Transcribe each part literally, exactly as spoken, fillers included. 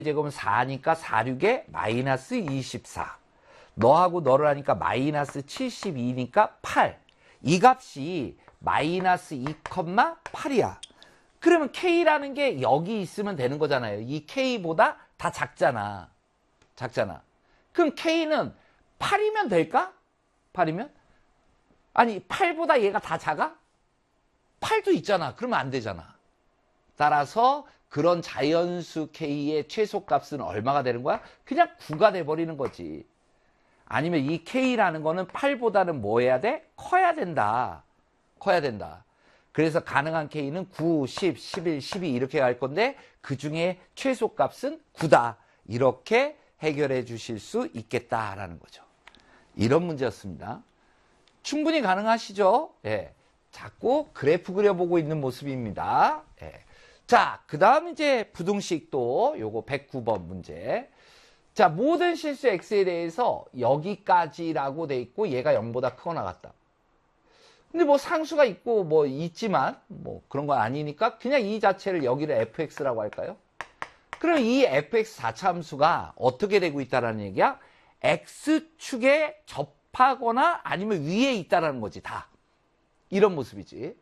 제곱은 사니까 사, 육에 마이너스 이십사. 너하고 너를 하니까 마이너스 칠십이니까 팔. 이 값이 마이너스 이, 팔이야. 그러면 K라는 게 여기 있으면 되는 거잖아요. 이 K보다 다 작잖아. 작잖아. 그럼 K는 팔이면 될까? 팔이면? 아니, 팔보다 얘가 다 작아? 팔도 있잖아. 그러면 안 되잖아. 따라서 그런 자연수 K의 최소값은 얼마가 되는 거야? 그냥 구가 돼버리는 거지. 아니면 이 K라는 거는 팔보다는 뭐 해야 돼? 커야 된다. 커야 된다. 그래서 가능한 K는 구, 십, 십일, 십이 이렇게 갈 건데 그 중에 최소값은 구다. 이렇게 해결해 주실 수 있겠다라는 거죠. 이런 문제였습니다. 충분히 가능하시죠? 예. 자꾸 그래프 그려보고 있는 모습입니다. 예. 자, 그 다음 이제 부등식도 요거 백구 번 문제. 자, 모든 실수 x에 대해서 여기까지라고 돼 있고 얘가 영보다 크거나 같다. 근데 뭐 상수가 있고 뭐 있지만 뭐 그런 건 아니니까 그냥 이 자체를 여기를 fx라고 할까요? 그럼 이 fx 사차함수가 어떻게 되고 있다라는 얘기야? x축에 접하거나 아니면 위에 있다라는 거지, 다. 이런 모습이지.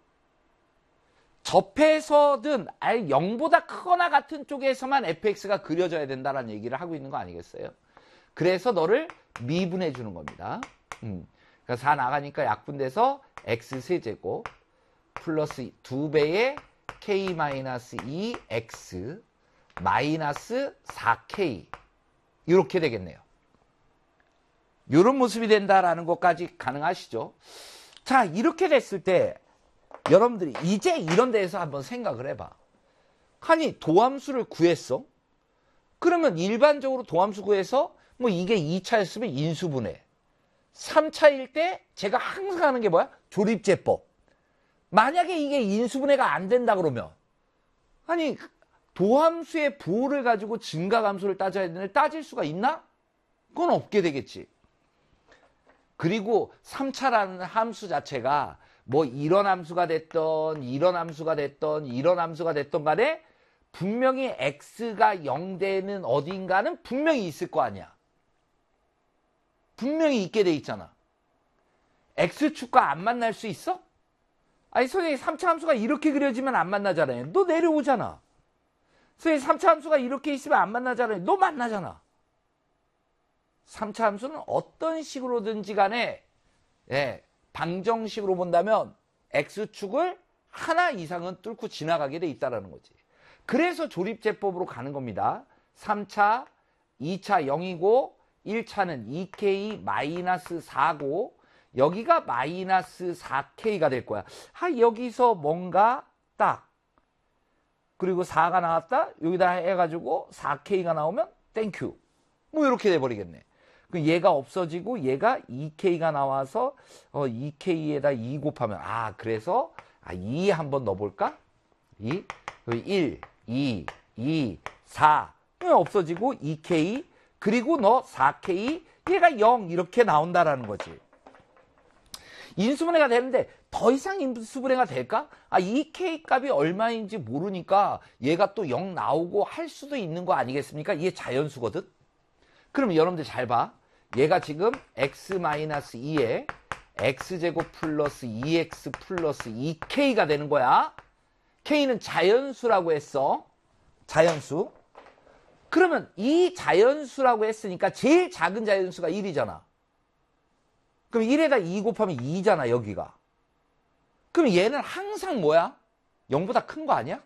접해서든 아예 영보다 크거나 같은 쪽에서만 fx가 그려져야 된다는 얘기를 하고 있는 거 아니겠어요? 그래서 너를 미분해 주는 겁니다. 음. 그러니까 사 나가니까 약분돼서 x 세제곱 플러스 두 배의 k 마이너스 이 엑스 마이너스 사 케이 이렇게 되겠네요. 이런 모습이 된다라는 것까지 가능하시죠? 자, 이렇게 됐을 때 여러분들이 이제 이런 데에서 한번 생각을 해봐. 아니, 도함수를 구했어? 그러면 일반적으로 도함수 구해서 뭐 이게 이 차였으면 인수분해. 삼 차일 때 제가 항상 하는 게 뭐야? 조립제법. 만약에 이게 인수분해가 안 된다 그러면 아니, 도함수의 부호를 가지고 증가함수를 따져야 되는데 따질 수가 있나? 그건 없게 되겠지. 그리고 삼 차라는 함수 자체가 뭐 이런 함수가 됐던 이런 함수가 됐던 이런 함수가 됐던 간에 분명히 x가 영 되는 어딘가는 분명히 있을 거 아니야. 분명히 있게 돼 있잖아. x축과 안 만날 수 있어? 아니, 선생님 삼 차 함수가 이렇게 그려지면 안 만나잖아요. 너 내려오잖아. 선생님 삼 차 함수가 이렇게 있으면 안 만나잖아요. 너 만나잖아. 삼 차 함수는 어떤 식으로든지 간에 예, 방정식으로 본다면 x축을 하나 이상은 뚫고 지나가게 돼 있다는 거지. 그래서 조립제법으로 가는 겁니다. 삼 차, 이 차 영이고 일 차는 이 케이 마이너스 사고 여기가 마이너스 사 케이가 될 거야. 아, 여기서 뭔가 딱 그리고 사가 나왔다. 여기다 해가지고 사 케이가 나오면 땡큐. 뭐 이렇게 돼버리겠네. 얘가 없어지고 얘가 이 케이가 나와서 어, 이 케이에다 이 곱하면 아 그래서 아, 이 한번 넣어볼까? 이, 일, 이, 이, 사 없어지고 이 케이 그리고 너 사 케이 얘가 영 이렇게 나온다라는 거지. 인수분해가 되는데 더 이상 인수분해가 될까? 아, 이 케이 값이 얼마인지 모르니까 얘가 또 영 나오고 할 수도 있는 거 아니겠습니까? 이게 자연수거든? 그럼 여러분들 잘 봐. 얘가 지금 x-이에 x제곱 플러스 이 엑스 플러스 이 케이가 되는 거야. K는 자연수라고 했어. 자연수. 그러면 이 자연수라고 했으니까 제일 작은 자연수가 일이잖아. 그럼 일에다 이 곱하면 이잖아, 여기가. 그럼 얘는 항상 뭐야? 영보다 큰 거 아니야?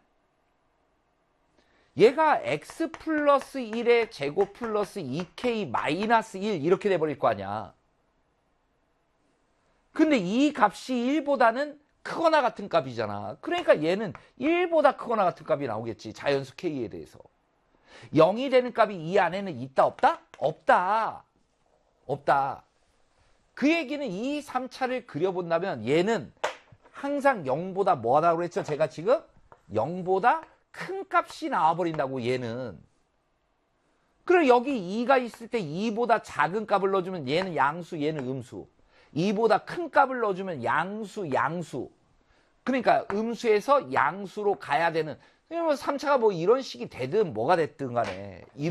얘가 x 플러스 일의 제곱 플러스 이 케이 마이너스 일 이렇게 돼버릴 거 아니야. 근데 이 값이 일보다는 크거나 같은 값이잖아. 그러니까 얘는 일보다 크거나 같은 값이 나오겠지. 자연수 K에 대해서. 영이 되는 값이 이 안에는 있다 없다? 없다. 없다. 그 얘기는 이 삼 차를 그려본다면 얘는 항상 영보다 뭐하다고 그랬죠? 제가 지금 영보다 큰 값이 나와버린다고 얘는. 그럼 여기 이가 있을 때 이보다 작은 값을 넣어주면 얘는 양수 얘는 음수. 이보다 큰 값을 넣어주면 양수 양수. 그러니까 음수에서 양수로 가야 되는 삼 차가 뭐 이런 식이 되든 뭐가 됐든 간에